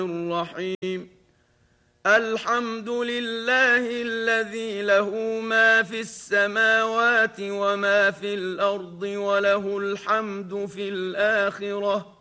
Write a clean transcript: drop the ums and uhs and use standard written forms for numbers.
الرحيم الحمد لله الذي له ما في السماوات وما في الأرض وله الحمد في الآخرة